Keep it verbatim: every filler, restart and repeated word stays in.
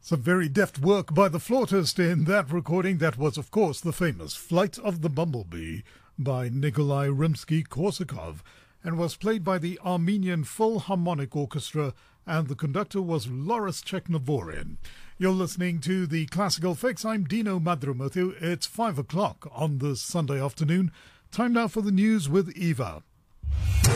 Some very deft work by the flautist in that recording. That was, of course, the famous Flight of the Bumblebee by Nikolai Rimsky-Korsakov and was played by the Armenian Philharmonic Orchestra, and the conductor was Loris Cheknavorin. You're listening to the Classical Fix. I'm Dino Madrumuthu. It's five o'clock on this Sunday afternoon. Time now for the news with Eva.